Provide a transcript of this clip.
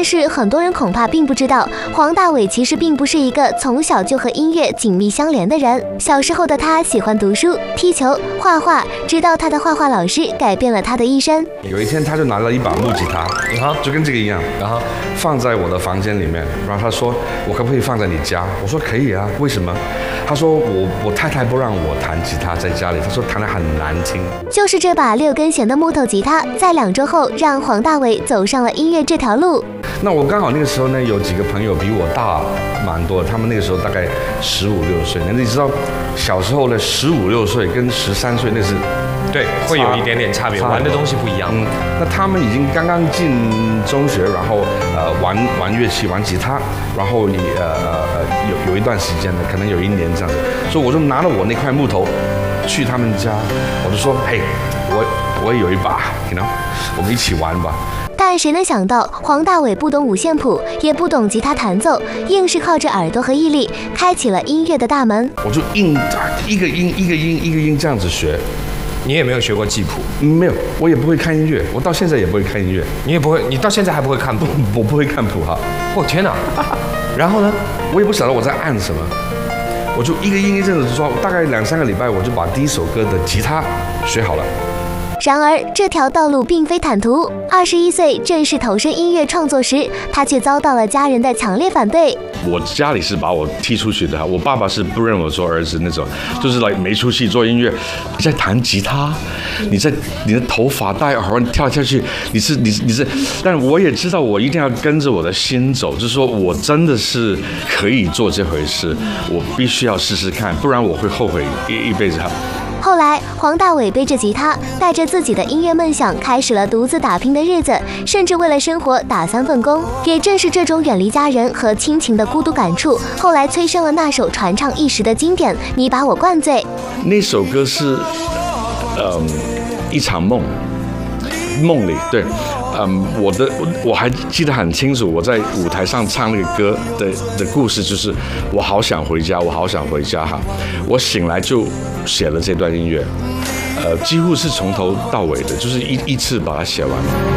但是很多人恐怕并不知道，黄大炜其实并不是一个从小就和音乐紧密相连的人。小时候的他喜欢读书、踢球、画画，直到他的画画老师改变了他的一生。 有一天，他就拿了一把木吉他，就跟这个一样， 然后放在我的房间里面。然后他说：“我可不可以放在你家？”我说：“可以啊，为什么？”他说：“我太太不让我弹吉他在家里，他说弹得很难听。” 就是这把6根弦的木头吉他，在2周后让黄大炜走上了音乐这条路。 那我刚好那个时候呢，有几个朋友比我大蛮多，他们那个时候大概15、16岁。你知道，小时候的15、16岁跟13岁那是， 对，会有一点点差别，玩的东西不一样。 那他们已经刚刚进中学，然后玩乐器，玩吉他，然后有一段时间呢，可能有1年这样子，所以我就拿了我那块木头去他们家，我就说，嘿，我也有一把，我们一起玩吧。 但谁能想到，黄大炜不懂五线谱，也不懂吉他弹奏，硬是靠着耳朵和毅力，开启了音乐的大门。 我就硬一个音这样子学。 你也没有学过记谱？ 没有，我也不会看音乐，我到现在也不会看音乐。 你也不会，你到现在还不会看谱？ 我不会看谱哈。 哦天哪！然后呢？ 我也不晓得我在按什么，我就一个音一阵子说，大概2、3个礼拜，我就把第一首歌的吉他学好了。 然而，这条道路并非坦途。21岁正式投身音乐创作时，他却遭到了家人的强烈反对。 我家里是把我踢出去的，我爸爸是不认我做儿子那种，就是没出息做音乐。你在弹吉他，你的头发戴耳环跳下去，你是，但我也知道我一定要跟着我的心走，就是说我真的是可以做这回事，我必须要试试看，不然我会后悔一辈子。 后来，黄大炜背着吉他，带着自己的音乐梦想，开始了独自打拼的日子，甚至为了生活打3份工。也正是这种远离家人和亲情的孤独感触，后来催生了那首传唱一时的经典《你把我灌醉》。 那首歌是，一场梦里，对，我还记得很清楚，我在舞台上唱那个歌的故事，就是我好想回家，我好想回家哈。我醒来就写了这段音乐，几乎是从头到尾的，就是一次把它写完。